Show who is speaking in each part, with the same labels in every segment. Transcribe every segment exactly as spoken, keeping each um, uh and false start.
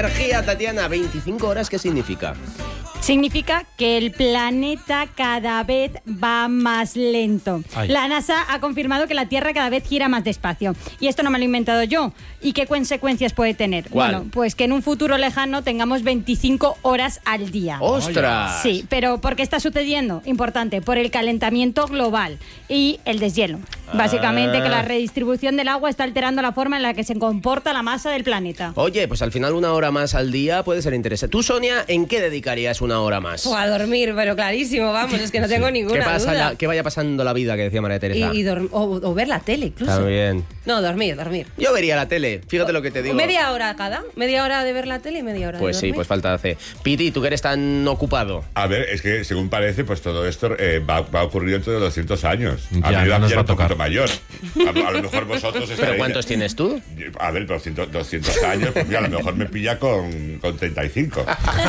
Speaker 1: energía, Tatiana. veinticinco horas, ¿qué significa?
Speaker 2: Significa que el planeta cada vez va más lento. Ay. La NASA ha confirmado que la Tierra cada vez gira más despacio. Y esto no me lo he inventado yo. ¿Y qué consecuencias puede tener?
Speaker 1: ¿Cuál?
Speaker 2: Bueno, pues que en un futuro lejano tengamos veinticinco horas al día.
Speaker 1: ¡Ostras!
Speaker 2: Sí, pero ¿por qué está sucediendo? Importante, por el calentamiento global y el deshielo. Ah. Básicamente que la redistribución del agua está alterando la forma en la que se comporta la masa del planeta.
Speaker 1: Oye, pues al final una hora más al día puede ser interesante. Tú, Sonia, ¿en qué dedicarías una hora más?
Speaker 3: O a dormir, pero clarísimo, vamos, es que no tengo ninguna
Speaker 1: ¿Qué pasa
Speaker 3: duda.
Speaker 1: La, que vaya pasando la vida, que decía María Teresa.
Speaker 3: Y, y o, o ver la tele, incluso.
Speaker 1: También.
Speaker 3: No, dormir, dormir.
Speaker 1: Yo vería la tele, fíjate lo que te digo.
Speaker 3: Media hora cada, media hora de ver la tele y media hora
Speaker 1: pues
Speaker 3: de dormir.
Speaker 1: Pues sí, pues falta hace. Piti, tú que eres tan ocupado.
Speaker 4: A ver, es que según parece, pues todo esto eh, va, va a ocurrir dentro de doscientos años.
Speaker 5: Ya,
Speaker 4: a mí
Speaker 5: no
Speaker 4: me
Speaker 5: nos va a
Speaker 4: un poquito
Speaker 5: tocar.
Speaker 4: mayor. A, a lo mejor vosotros estaréis...
Speaker 1: ¿Pero cuántos tienes tú?
Speaker 4: A ver, doscientos, doscientos años, pues mira, a lo mejor me pilla con, con treinta y cinco.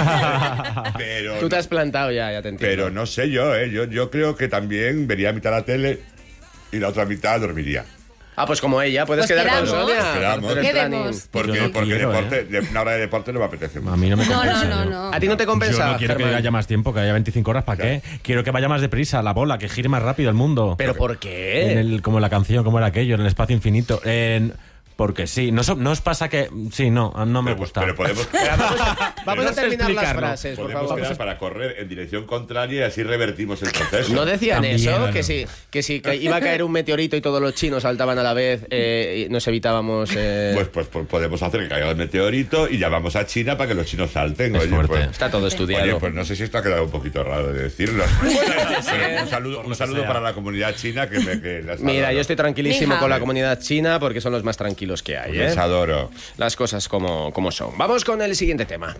Speaker 4: Pero,
Speaker 1: tú te has plantado ya, ya te entiendo.
Speaker 4: Pero no sé yo, ¿eh? Yo, yo creo que también vería mitad la tele y la otra mitad dormiría.
Speaker 1: Ah, pues como ella, puedes
Speaker 3: pues
Speaker 1: quedar
Speaker 3: quedamos.
Speaker 1: con Sonia.
Speaker 4: Quedamos.
Speaker 3: ¿Qué vemos?
Speaker 4: Porque,
Speaker 5: no
Speaker 4: porque
Speaker 5: quiero,
Speaker 4: deporte,
Speaker 5: ¿eh?
Speaker 4: de, una hora de deporte no me apetece mucho.
Speaker 5: A mí no me
Speaker 3: No,
Speaker 5: compensa.
Speaker 3: no, no,
Speaker 5: yo.
Speaker 3: no.
Speaker 1: ¿A ti no te compensa?
Speaker 5: Yo no quiero
Speaker 1: Germán?
Speaker 5: que haya más tiempo, que haya veinticinco horas. ¿Para qué? Quiero que vaya más deprisa la bola, que gire más rápido el mundo.
Speaker 1: ¿Pero por qué?
Speaker 5: En el, como la canción, como era aquello, en el espacio infinito. En... Porque sí, ¿no, so, ¿no os pasa que...? Sí, no, no me
Speaker 4: pero,
Speaker 5: gusta.
Speaker 4: Pero podemos...
Speaker 1: vamos a, vamos a terminar las
Speaker 5: explicarlo.
Speaker 1: frases, por
Speaker 4: Podemos
Speaker 1: favor.
Speaker 4: quedar para correr en dirección contraria y así revertimos el proceso.
Speaker 1: ¿No decían
Speaker 5: También,
Speaker 1: eso?
Speaker 5: claro.
Speaker 1: Que si, que si que iba a caer un meteorito y todos los chinos saltaban a la vez, eh, y nos evitábamos... Eh...
Speaker 4: Pues, pues, pues podemos hacer que caiga el meteorito y llamamos a China para que los chinos salten.
Speaker 5: Es
Speaker 4: Oye,
Speaker 5: fuerte.
Speaker 4: pues,
Speaker 1: Está todo estudiado.
Speaker 4: Oye, pues no sé si esto ha quedado un poquito raro de decirlo. Pero un saludo, un saludo para la comunidad china que me que las
Speaker 1: Mira,
Speaker 4: adoro.
Speaker 1: yo estoy tranquilísimo
Speaker 3: Mija.
Speaker 1: con la comunidad china porque son los más tranquilos que hay, ¿eh?
Speaker 4: Les adoro.
Speaker 1: Las cosas como, como son. Vamos con el siguiente tema.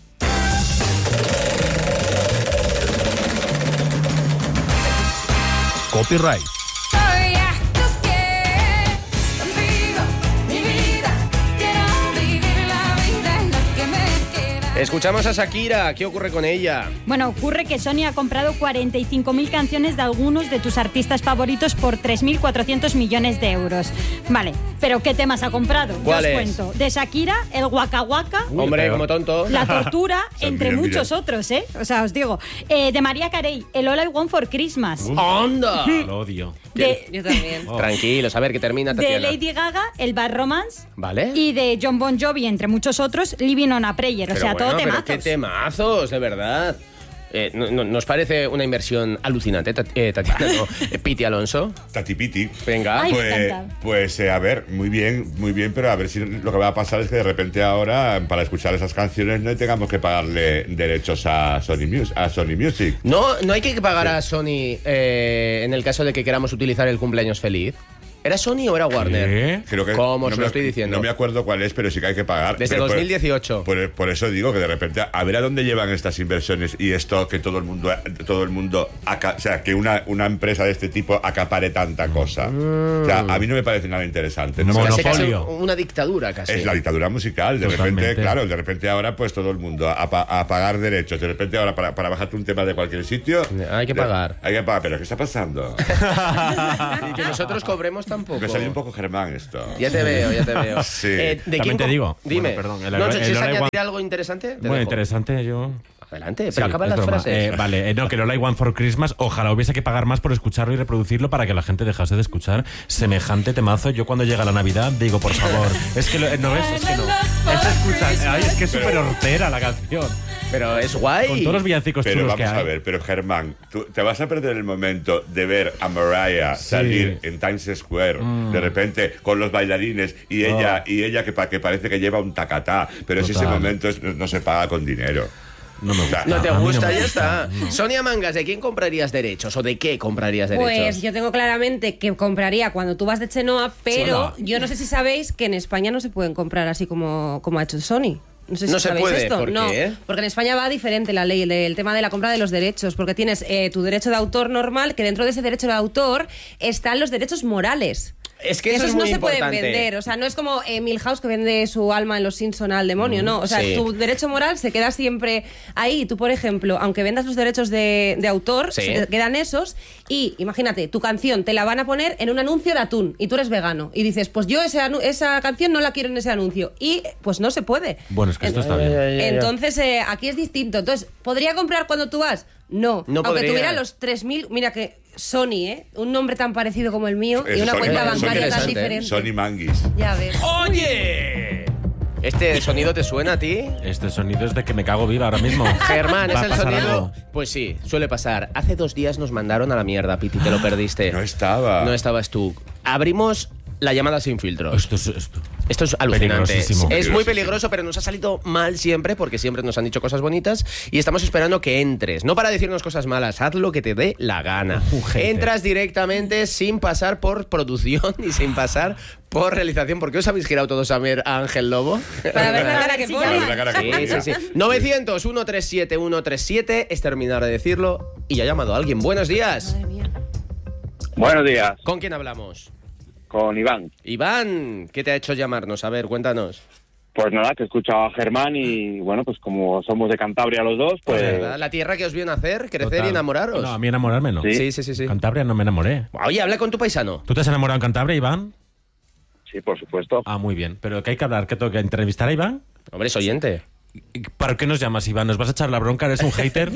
Speaker 5: Copyright.
Speaker 1: Escuchamos a Shakira. ¿Qué ocurre con ella?
Speaker 2: Bueno, ocurre que Sony ha comprado cuarenta y cinco mil canciones de algunos de tus artistas favoritos por tres mil cuatrocientos millones de euros. Vale, pero ¿qué temas ha comprado? Yo os
Speaker 1: ¿Cuáles?
Speaker 2: cuento. De Shakira, el Waka Waka,
Speaker 1: Hombre,
Speaker 5: pero-
Speaker 1: como tonto.
Speaker 2: La Tortura,
Speaker 4: sea,
Speaker 2: entre
Speaker 4: mira,
Speaker 2: muchos
Speaker 4: mira.
Speaker 2: otros, ¿eh? O sea, os digo. Eh, de Mariah Carey, el All I Want for Christmas.
Speaker 1: ¡Onda!
Speaker 5: Lo odio.
Speaker 2: De,
Speaker 3: Yo también.
Speaker 5: Oh.
Speaker 1: Tranquilos, a ver que termina
Speaker 2: de
Speaker 1: Tatiana.
Speaker 2: Lady Gaga, el Bad Romance.
Speaker 1: ¿Vale?
Speaker 2: Y de John Bon Jovi, entre muchos otros, Living on a Prayer. O
Speaker 1: Pero
Speaker 2: sea,
Speaker 1: bueno,
Speaker 2: todo
Speaker 1: pero
Speaker 2: temazos.
Speaker 1: qué temazos, de verdad. Eh, no- no- ¿Nos parece una inversión alucinante, Tat- eh, Tatiana? No, eh, Piti Alonso.
Speaker 4: Tati Piti.
Speaker 1: Venga.
Speaker 2: Ay, me
Speaker 4: Pues,
Speaker 2: encanta.
Speaker 4: pues eh, a ver, muy bien, muy bien, pero a ver si lo que va a pasar es que de repente ahora, para escuchar esas canciones, no tengamos que pagarle derechos a Sony, Mus- a Sony Music.
Speaker 1: No, no hay que pagar a Sony eh, en el caso de que queramos utilizar el cumpleaños feliz. ¿Era Sony o era Warner?
Speaker 5: ¿Qué?
Speaker 4: Creo que
Speaker 1: ¿Cómo?
Speaker 4: no
Speaker 1: Os
Speaker 4: me-
Speaker 1: lo estoy diciendo.
Speaker 4: No me acuerdo cuál es, pero sí que hay que pagar.
Speaker 1: Desde
Speaker 4: Pero por-
Speaker 1: dos mil dieciocho.
Speaker 4: Por, por eso digo que de repente, a ver a dónde llevan estas inversiones y esto que todo el mundo, todo el mundo, aca- o sea, que una, una empresa de este tipo acapare tanta cosa. O sea, a mí no me parece nada interesante. No me-
Speaker 5: Mono-
Speaker 1: Casi, casi
Speaker 5: Monopolio.
Speaker 1: una dictadura casi.
Speaker 4: Es la dictadura musical. De
Speaker 5: Totalmente.
Speaker 4: repente, claro, de repente ahora pues todo el mundo a, pa- a pagar derechos. De repente ahora para, para bajarte un tema de cualquier sitio...
Speaker 1: Hay que
Speaker 4: de-
Speaker 1: pagar.
Speaker 4: Hay que pagar. ¿Pero qué está pasando?
Speaker 1: Y que nosotros cobremos tampoco.
Speaker 4: Me salió un poco Germán esto.
Speaker 1: Ya te veo, ya te veo.
Speaker 4: Sí.
Speaker 1: ¿de
Speaker 5: También
Speaker 1: quién
Speaker 5: te
Speaker 1: co-
Speaker 5: digo.
Speaker 1: Dime.
Speaker 5: Bueno, perdón, el-
Speaker 1: no,
Speaker 5: el-
Speaker 1: si
Speaker 5: el
Speaker 1: quieres
Speaker 5: All I
Speaker 1: añadir
Speaker 5: Want-
Speaker 1: algo interesante, te
Speaker 5: Bueno,
Speaker 1: dejo.
Speaker 5: interesante, yo...
Speaker 1: Adelante,
Speaker 5: Sí,
Speaker 1: pero acaba
Speaker 5: es
Speaker 1: las
Speaker 5: broma.
Speaker 1: frases.
Speaker 5: Eh, vale, eh, no, que el All I Want for Christmas, ojalá hubiese que pagar más por escucharlo y reproducirlo para que la gente dejase de escuchar semejante temazo. Yo cuando llega la Navidad digo, por favor, es que lo, eh, no ves, es que no. Es escuchar, ay, es que es súper hortera la canción.
Speaker 1: Pero es guay.
Speaker 5: Con todos los villancicos
Speaker 4: Pero
Speaker 5: chulos
Speaker 4: vamos
Speaker 5: que hay.
Speaker 4: a ver, pero Germán, tú te vas a perder el momento de ver a Mariah salir en Times Square de repente con los bailarines y ella y ella que, pa- que parece que lleva un tacatá, pero si ese
Speaker 5: Total.
Speaker 4: momento es- no se paga con dinero.
Speaker 5: No me gusta.
Speaker 1: No te
Speaker 5: A mí no
Speaker 1: gusta,
Speaker 5: me
Speaker 1: ya
Speaker 5: gusta.
Speaker 1: está. Sonia Mangas, ¿de quién comprarías derechos o de qué comprarías derechos?
Speaker 3: Pues yo tengo claramente que compraría cuando tú vas de Chenoa, pero
Speaker 5: Sola.
Speaker 3: yo no sé si sabéis que en España no se pueden comprar así como, como ha hecho Sony. No sé si
Speaker 1: No se
Speaker 3: sabéis
Speaker 1: puede,
Speaker 3: esto.
Speaker 1: ¿por
Speaker 3: no,
Speaker 1: qué?
Speaker 3: porque en España va diferente la ley, el, el tema de la compra de los derechos, porque tienes eh, tu derecho de autor normal, que dentro de ese derecho de autor están los derechos morales.
Speaker 1: Es que eso
Speaker 3: esos
Speaker 1: es muy
Speaker 3: no se
Speaker 1: importante.
Speaker 3: pueden vender. O sea, no es como eh, Milhouse que vende su alma en Los Simpson al demonio, ¿no? O sea,
Speaker 1: sí.
Speaker 3: tu derecho moral se queda siempre ahí. Tú, por ejemplo, aunque vendas los derechos de, de autor,
Speaker 1: Sí.
Speaker 3: se quedan esos. Y imagínate, tu canción te la van a poner en un anuncio de atún y tú eres vegano. Y dices, pues yo ese anu- esa canción no la quiero en ese anuncio. Y pues no se puede.
Speaker 5: Bueno, es que esto está bien.
Speaker 1: Ya, ya, ya.
Speaker 3: Entonces, eh, aquí es distinto. Entonces, ¿podría comprar cuando tú vas? No.
Speaker 1: No
Speaker 3: Aunque
Speaker 1: podría.
Speaker 3: tuviera los tres mil... Mira que Sony, ¿eh? Un nombre tan parecido como el mío y
Speaker 4: Eso,
Speaker 3: una
Speaker 4: Sony-
Speaker 3: cuenta
Speaker 4: Sony
Speaker 3: bancaria tan
Speaker 1: interesante, ¿eh?
Speaker 3: diferente.
Speaker 4: Sony Manguis.
Speaker 3: Ya ves.
Speaker 1: ¡Oye! ¿Este sonido te suena a ti?
Speaker 5: Este sonido es de que me cago viva ahora mismo.
Speaker 1: Germán,
Speaker 5: Va
Speaker 1: ¿es
Speaker 5: a
Speaker 1: el
Speaker 5: pasar
Speaker 1: sonido?
Speaker 5: algo.
Speaker 1: Pues sí, suele pasar. Hace dos días nos mandaron a la mierda, Piti, te lo perdiste.
Speaker 4: No estaba.
Speaker 1: No estabas tú. Abrimos la llamada sin filtros.
Speaker 5: Esto es esto.
Speaker 1: Esto es alucinante.
Speaker 5: Peligrosísimo.
Speaker 1: Es muy
Speaker 4: Peligrosísimo.
Speaker 1: peligroso, pero nos ha salido mal siempre, porque siempre nos han dicho cosas bonitas y estamos esperando que entres. No para decirnos cosas malas, haz lo que te dé la gana.
Speaker 5: Un hater.
Speaker 1: Entras directamente sin pasar por producción y sin pasar por realización. ¿Por qué os habéis girado todos a ver a Ángel Lobo?
Speaker 3: Para ver la cara que
Speaker 2: Sí,
Speaker 3: pone.
Speaker 4: Para ver la cara que
Speaker 1: Sí,
Speaker 4: ponía.
Speaker 1: sí, sí. novecientos, ciento treinta y siete, ciento treinta y siete es terminar de decirlo y ya ha llamado a alguien. Buenos días.
Speaker 3: Madre mía.
Speaker 6: Buenos días,
Speaker 1: ¿Con quién hablamos?
Speaker 6: con Iván.
Speaker 1: Iván, ¿qué te ha hecho llamarnos? A ver, cuéntanos.
Speaker 6: Pues nada, que he escuchado a Germán y bueno, pues como somos de Cantabria los dos, pues
Speaker 1: ¿Verdad? La tierra que os vio nacer, crecer
Speaker 5: Total.
Speaker 1: y enamoraros.
Speaker 5: No, a mí enamorarme no.
Speaker 6: Sí.
Speaker 1: Sí, sí, sí, sí.
Speaker 5: Cantabria no me enamoré.
Speaker 1: Oye, habla con tu paisano.
Speaker 5: ¿Tú te has enamorado en Cantabria, Iván?
Speaker 6: sí, por supuesto.
Speaker 5: Ah, muy bien. ¿Pero qué hay que hablar? ¿Qué tengo que entrevistar a Iván?
Speaker 1: Hombre, es oyente.
Speaker 5: ¿Para qué nos llamas, Iván? ¿Nos vas a echar la bronca? ¿Eres un hater?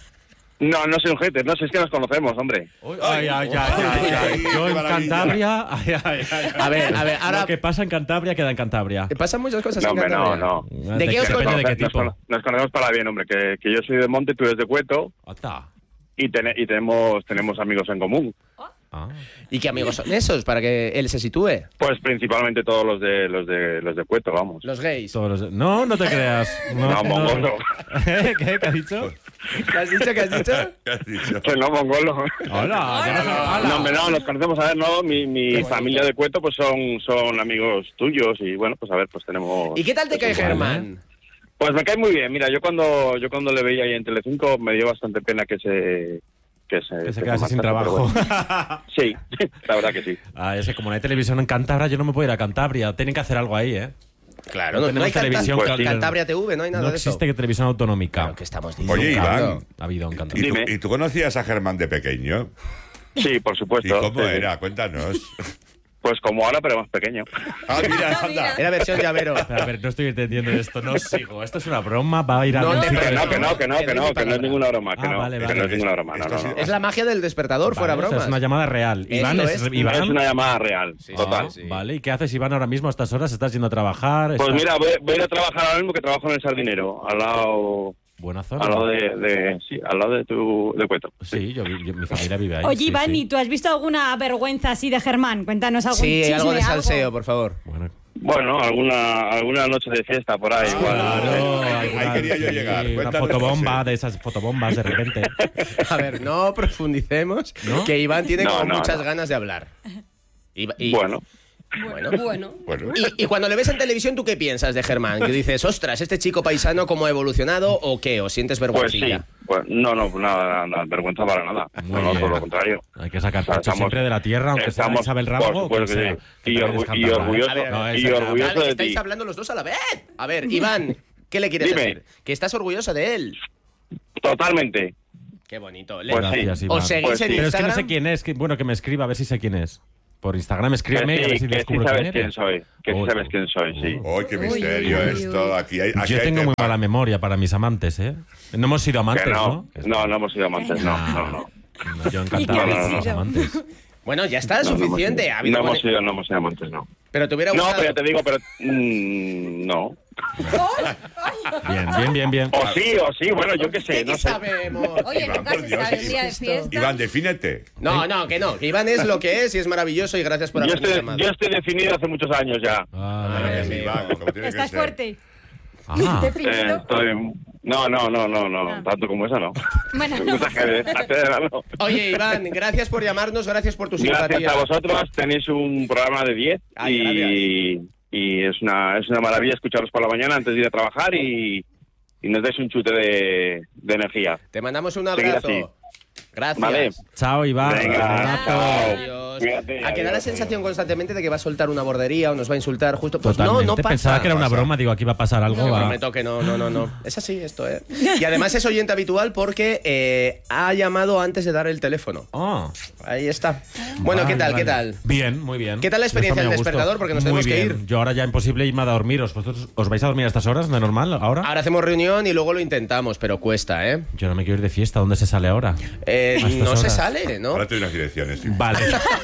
Speaker 6: No, no soy un hater, no sé, es que nos conocemos, hombre.
Speaker 5: Ay, ay, ay, ay, ay, ay. Yo
Speaker 4: Qué
Speaker 5: en
Speaker 4: maravilla.
Speaker 5: Cantabria... Ay, ay, ay, ay.
Speaker 1: A ver, a ver, ahora
Speaker 5: Lo que pasa en Cantabria queda en Cantabria.
Speaker 1: pasan muchas cosas
Speaker 6: No,
Speaker 1: en
Speaker 6: hombre, no,
Speaker 1: Cantabria.
Speaker 6: no.
Speaker 1: ¿De qué os
Speaker 5: Depende de
Speaker 1: conocéis?
Speaker 5: qué
Speaker 6: Nos,
Speaker 5: tipo.
Speaker 6: cono- nos conocemos para bien, hombre, que, que yo soy de Monte, tú eres de Cueto
Speaker 5: Ata.
Speaker 6: y, tene- y tenemos, tenemos amigos en común.
Speaker 5: Ah.
Speaker 1: ¿Y qué amigos son esos para que él se sitúe?
Speaker 6: Pues principalmente todos los de los de los de Cueto, vamos.
Speaker 1: Los gays.
Speaker 5: Todos los- No, no te creas. No,
Speaker 6: No, mongolo.
Speaker 5: ¿Qué? ¿Qué has dicho?
Speaker 1: ¿Qué has dicho? ¿Qué has dicho?
Speaker 4: ¿Qué has dicho?
Speaker 6: Que no, mongolo.
Speaker 5: Hola, que no se- hola.
Speaker 6: No, hombre, no, nos conocemos, a ver, no, mi, mi familia de Cueto pues son, son amigos tuyos y bueno, pues a ver, pues tenemos...
Speaker 1: ¿Y qué tal te cae
Speaker 5: Vale.
Speaker 1: Germán?
Speaker 6: Pues me cae muy bien, mira, yo cuando yo cuando le veía ahí en Telecinco me dio bastante pena que se... Que se,
Speaker 5: Que se
Speaker 6: que
Speaker 5: quedase sin
Speaker 6: marchase, pero
Speaker 5: trabajo.
Speaker 6: bueno. Sí, la verdad que sí.
Speaker 5: Ah, es que como no hay televisión en Cantabria, yo no me puedo ir a Cantabria. Tienen que hacer algo ahí, ¿eh?
Speaker 1: Claro,
Speaker 5: No
Speaker 1: no, no
Speaker 5: tenemos
Speaker 1: hay Canta-
Speaker 5: televisión,
Speaker 6: Pues
Speaker 5: claro.
Speaker 6: sí.
Speaker 1: Cantabria T V, no hay nada
Speaker 5: No
Speaker 1: de eso.
Speaker 5: existe televisión autonómica.
Speaker 1: Claro, ¿qué estamos diciendo?
Speaker 4: Oye,
Speaker 5: Nunca
Speaker 4: Iván.
Speaker 5: Ha habido en
Speaker 4: ¿Y
Speaker 5: Cantabria.
Speaker 4: tú,
Speaker 6: Dime.
Speaker 4: y tú conocías a Germán de pequeño?
Speaker 6: Sí, por
Speaker 4: ¿Y
Speaker 6: supuesto.
Speaker 4: cómo
Speaker 6: Sí, sí.
Speaker 4: era? Cuéntanos.
Speaker 6: Pues como ahora, pero más pequeño.
Speaker 4: Ah, mira, anda.
Speaker 1: Era versión llavero.
Speaker 5: Pero, a ver, no estoy entendiendo esto, no sigo. Esto es una broma, va a ir a...
Speaker 1: No
Speaker 5: un
Speaker 1: te
Speaker 5: sitio-
Speaker 6: Que no,
Speaker 1: pero
Speaker 6: que no, que no, que no, que no es ninguna broma, que
Speaker 5: Ah,
Speaker 6: no,
Speaker 5: vale,
Speaker 6: que
Speaker 5: vale.
Speaker 6: no es ninguna broma, no,
Speaker 4: Esto
Speaker 6: no,
Speaker 4: sí-
Speaker 6: no.
Speaker 1: Es la magia del despertador, fuera
Speaker 5: Vale, o sea,
Speaker 1: bromas.
Speaker 5: es una llamada real.
Speaker 1: Eso
Speaker 5: Iván es,
Speaker 1: es.
Speaker 5: Iván.
Speaker 6: Es una llamada real,
Speaker 1: Sí,
Speaker 6: total.
Speaker 1: sí.
Speaker 5: Vale, ¿y qué haces, Iván, ahora mismo a estas horas? ¿Estás yendo a trabajar?
Speaker 6: Pues
Speaker 5: ¿Estás-
Speaker 6: mira, voy, voy a ir a trabajar ahora mismo que trabajo en el Sardinero, al lado,
Speaker 5: Buena zona.
Speaker 6: al lado de, de sí, al lado de tu, de Cueto.
Speaker 5: Sí, yo, vi- yo- mi familia vive ahí.
Speaker 2: Oye,
Speaker 5: sí,
Speaker 2: Iván,
Speaker 5: sí.
Speaker 2: ¿y tú has visto alguna vergüenza así de Germán? Cuéntanos algún
Speaker 1: Sí,
Speaker 2: chisme,
Speaker 1: algo de salseo, por favor.
Speaker 5: Bueno,
Speaker 6: Bueno, alguna, alguna noche de fiesta por ahí, igual.
Speaker 5: claro,
Speaker 4: ahí
Speaker 5: alguna-
Speaker 4: quería yo llegar.
Speaker 5: Una
Speaker 4: Cuéntanos,
Speaker 5: fotobomba,
Speaker 4: José.
Speaker 5: de esas fotobombas de repente.
Speaker 1: A ver, no profundicemos,
Speaker 5: ¿No?
Speaker 1: que Iván tiene
Speaker 6: No,
Speaker 1: como
Speaker 6: no,
Speaker 1: muchas
Speaker 6: no.
Speaker 1: ganas de hablar. Y, y-
Speaker 6: Bueno,
Speaker 1: bueno.
Speaker 3: Bueno.
Speaker 4: Bueno.
Speaker 1: Y, y cuando le ves en televisión, ¿tú qué piensas de Germán? Que dices, ostras, este chico paisano, ¿cómo ha evolucionado o qué? ¿O sientes
Speaker 6: pues sí.
Speaker 1: vergüencilla?
Speaker 6: Pues, no, no, nada, nada, vergüenza para nada.
Speaker 5: Muy
Speaker 6: No, no,
Speaker 5: bien.
Speaker 6: por lo contrario.
Speaker 5: Hay que sacar
Speaker 6: O sea,
Speaker 5: pecho
Speaker 6: estamos-
Speaker 5: siempre de la tierra, aunque sea
Speaker 6: estamos-
Speaker 5: Isabel
Speaker 6: por
Speaker 5: Rábago o quien
Speaker 6: supuesto que
Speaker 5: sea.
Speaker 6: sí.
Speaker 5: Que
Speaker 6: Y
Speaker 5: también
Speaker 6: orgu-
Speaker 5: es
Speaker 6: y
Speaker 5: cantabria, ¿eh?
Speaker 6: orgulloso-
Speaker 1: A ver, a
Speaker 5: No,
Speaker 1: ver,
Speaker 6: y
Speaker 5: esa-
Speaker 6: orgulloso
Speaker 1: Vale,
Speaker 6: de
Speaker 1: estáis
Speaker 6: ti.
Speaker 1: hablando los dos a la vez. A ver, Iván, ¿qué le quieres
Speaker 6: Dime.
Speaker 1: decir? Que estás orgulloso de él.
Speaker 6: Totalmente.
Speaker 1: Qué bonito. Le-
Speaker 6: Pues sí.
Speaker 5: Gracias, Iván.
Speaker 1: ¿Os seguís
Speaker 6: Pues
Speaker 1: en
Speaker 6: sí.
Speaker 5: Pero es que no
Speaker 1: Instagram?
Speaker 5: sé quién es. que- bueno, que me escriba, a ver si sé quién es. Por Instagram,
Speaker 6: Que
Speaker 5: escríbeme y a ver
Speaker 6: sí,
Speaker 5: si
Speaker 6: que sí
Speaker 5: descubro
Speaker 6: sabes
Speaker 5: quién
Speaker 6: quién
Speaker 5: eres.
Speaker 6: soy. Que sí
Speaker 5: Oh,
Speaker 6: sabes quién soy, sí.
Speaker 4: ¡Ay, qué
Speaker 3: Uy,
Speaker 4: misterio
Speaker 3: uy, uy,
Speaker 4: esto!
Speaker 3: uy.
Speaker 4: Aquí hay, aquí
Speaker 5: Yo
Speaker 4: hay
Speaker 5: tengo muy
Speaker 4: tema.
Speaker 5: mala memoria para mis amantes, ¿eh? No hemos sido amantes,
Speaker 6: Que
Speaker 5: ¿no?
Speaker 6: no, no, no hemos sido amantes, no, no, no.
Speaker 5: No, yo encantado
Speaker 2: ¿Y qué
Speaker 5: de
Speaker 2: habéis
Speaker 5: los
Speaker 2: sido?
Speaker 5: amantes.
Speaker 1: Bueno, ya está,
Speaker 6: No, no hemos
Speaker 1: suficiente.
Speaker 6: sido-
Speaker 1: Ha habido
Speaker 6: No hemos
Speaker 1: buen-
Speaker 6: sido, no hemos sido amantes, no.
Speaker 1: Pero te hubiera
Speaker 6: No,
Speaker 1: gustado.
Speaker 6: pero ya te digo, pero... mm, no.
Speaker 5: Bien, bien, bien, bien.
Speaker 6: O sí, o sí, bueno, yo qué sé,
Speaker 1: ¿Qué
Speaker 6: no sé.
Speaker 1: sabemos?
Speaker 3: Oye,
Speaker 4: Iván,
Speaker 3: nunca
Speaker 4: por
Speaker 3: se
Speaker 4: Dios,
Speaker 3: sabe un día de
Speaker 1: esto-
Speaker 3: fiesta.
Speaker 4: Iván, defínete.
Speaker 1: No, no, que no. Que Iván es lo que es y es maravilloso y gracias por
Speaker 6: Yo
Speaker 1: haberme
Speaker 6: estoy,
Speaker 1: llamado.
Speaker 6: yo estoy definido hace muchos años ya.
Speaker 5: Ah,
Speaker 1: Ay,
Speaker 4: Sí, Iván, como tiene que
Speaker 2: ¿Estás
Speaker 4: ser.
Speaker 2: fuerte?
Speaker 5: ah,
Speaker 6: Eh,
Speaker 2: Definido.
Speaker 6: estoy- No, no, no, no, no,
Speaker 2: Ah.
Speaker 6: tanto como eso no.
Speaker 2: Bueno,
Speaker 6: Me gusta que no.
Speaker 1: Oye, Iván, gracias por llamarnos, gracias por tu
Speaker 6: Gracias
Speaker 1: simpatía.
Speaker 6: a vosotros, tenéis un programa de diez
Speaker 1: Ay,
Speaker 6: y, y es una es una maravilla escucharos por la mañana antes de ir a trabajar y, y nos dais un chute de, de energía.
Speaker 1: Te mandamos un
Speaker 6: Seguid
Speaker 1: abrazo.
Speaker 6: así.
Speaker 1: Gracias.
Speaker 6: Vale.
Speaker 5: Chao, Iván.
Speaker 6: Venga, chao.
Speaker 1: Adiós.
Speaker 6: Cuídate,
Speaker 1: A que da la
Speaker 6: adiós,
Speaker 1: sensación constantemente de que va a soltar una bordería o nos va a insultar justo. Pues
Speaker 5: Totalmente.
Speaker 1: no, no pasa.
Speaker 5: Pensaba que era una
Speaker 1: pasa.
Speaker 5: broma, digo, aquí va a pasar algo.
Speaker 1: Te
Speaker 5: va.
Speaker 1: prometo que no, no, no, no. Es así esto, ¿eh? Y además es oyente habitual porque eh, ha llamado antes de dar el teléfono.
Speaker 5: Oh.
Speaker 1: Ahí está. Bueno,
Speaker 5: Vale,
Speaker 1: ¿qué tal?
Speaker 5: vale.
Speaker 1: ¿Qué tal?
Speaker 5: Bien, muy bien.
Speaker 1: ¿Qué tal la experiencia
Speaker 5: Esto me
Speaker 1: del
Speaker 5: ha gustado.
Speaker 1: despertador? Porque nos
Speaker 5: Muy
Speaker 1: tenemos que
Speaker 5: bien.
Speaker 1: ir.
Speaker 5: Yo ahora ya imposible irme a dormiros. ¿Vosotros os vais a dormir a estas horas de normal ahora?
Speaker 1: Ahora hacemos reunión y luego lo intentamos, pero cuesta, ¿eh?
Speaker 5: Yo no me quiero ir de fiesta. ¿Dónde se sale ahora?
Speaker 1: Eh,
Speaker 5: A estas
Speaker 1: no se
Speaker 5: horas.
Speaker 1: sale, ¿no?
Speaker 4: Ahora te doy unas direcciones. tío.
Speaker 5: Vale.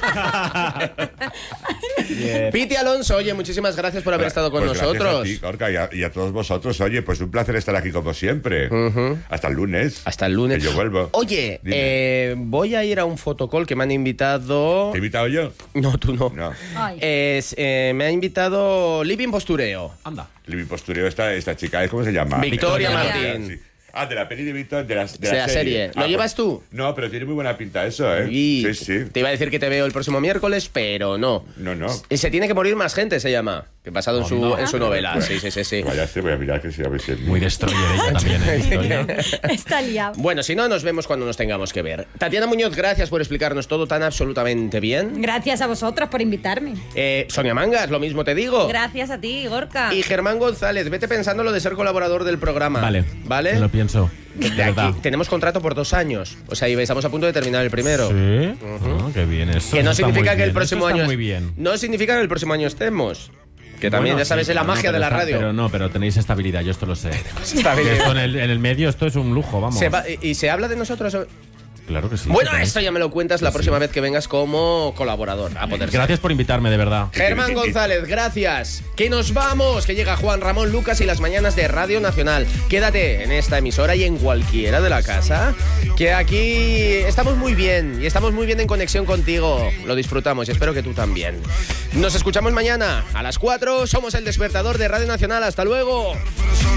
Speaker 1: Piti Alonso, oye, muchísimas gracias por haber estado con
Speaker 4: Pues gracias
Speaker 1: nosotros.
Speaker 4: a ti, Gorka, y a, y a todos vosotros. Oye, pues un placer estar aquí como siempre. Hasta el lunes.
Speaker 1: Hasta el lunes.
Speaker 4: Que yo vuelvo.
Speaker 1: Oye,
Speaker 4: Dime.
Speaker 1: eh, voy a ir a un fotocall que me han invitado.
Speaker 4: ¿Te he invitado yo?
Speaker 1: No, tú no.
Speaker 4: No.
Speaker 2: Ay.
Speaker 1: Es, eh, me ha invitado Living Postureo.
Speaker 5: Anda.
Speaker 4: Mi postureo, esta, esta chica, ¿cómo se llama?
Speaker 1: Victoria
Speaker 3: Victoria.
Speaker 1: Martín.
Speaker 4: Sí. Ah, de la peli de Víctor, de la, de
Speaker 1: De la serie. ¿Lo
Speaker 4: Ah,
Speaker 1: llevas
Speaker 4: pues-
Speaker 1: tú?
Speaker 4: No, pero tiene muy buena pinta eso, ¿eh?
Speaker 1: Y
Speaker 4: Sí, sí.
Speaker 1: Te iba a decir que te veo el próximo miércoles, pero no.
Speaker 4: No, no.
Speaker 1: Y se tiene que morir más gente, se llama. Que basado en su,
Speaker 5: Anda.
Speaker 1: en su novela. Sí, sí, sí, sí.
Speaker 4: Vaya, sí, voy a mirar que sí, a ver si es
Speaker 5: Muy destroyer ella también, ¿eh, Victoria?
Speaker 2: Está liado.
Speaker 1: Bueno, si no, nos vemos cuando nos tengamos que ver. Tatiana Muñoz, gracias por explicarnos todo tan absolutamente bien.
Speaker 2: Gracias a vosotros por invitarme.
Speaker 1: Eh, Sonia Mangas, lo mismo te digo.
Speaker 3: Gracias a ti, Gorka.
Speaker 1: Y Germán González, vete pensando lo de ser colaborador del programa.
Speaker 5: Vale.
Speaker 1: ¿Vale?
Speaker 5: Me lo pienso. De
Speaker 1: De aquí
Speaker 5: verdad.
Speaker 1: tenemos contrato por dos años. O sea, y estamos a punto de terminar el primero.
Speaker 5: Sí. Ah, qué bien eso.
Speaker 1: Que no
Speaker 5: Eso está
Speaker 1: significa
Speaker 5: muy
Speaker 1: que el
Speaker 5: bien,
Speaker 1: próximo
Speaker 5: eso está
Speaker 1: año.
Speaker 5: muy bien.
Speaker 1: No significa que el próximo año estemos. Que también,
Speaker 5: Bueno,
Speaker 1: ya sabes,
Speaker 5: sí,
Speaker 1: es la
Speaker 5: pero no,
Speaker 1: magia de
Speaker 5: pero
Speaker 1: la
Speaker 5: está-
Speaker 1: radio.
Speaker 5: Pero no, pero tenéis estabilidad, yo esto lo sé.
Speaker 1: Está bien.
Speaker 5: Que esto en el, en el medio, esto es un lujo, vamos.
Speaker 1: Se va- y se habla de nosotros.
Speaker 5: Claro que sí.
Speaker 1: Bueno,
Speaker 5: que tenéis-
Speaker 1: esto ya me lo cuentas la
Speaker 5: Sí,
Speaker 1: próxima
Speaker 5: sí.
Speaker 1: vez que vengas como colaborador. A poder ser.
Speaker 5: Gracias por invitarme, de verdad.
Speaker 1: Germán González, gracias. Que nos vamos, que llega Juan Ramón Lucas y las mañanas de Radio Nacional. Quédate en esta emisora y en cualquiera de la casa, que aquí estamos muy bien y estamos muy bien en conexión contigo. Lo disfrutamos y espero que tú también. Nos escuchamos mañana a las cuatro. Somos el despertador de Radio Nacional. Hasta luego.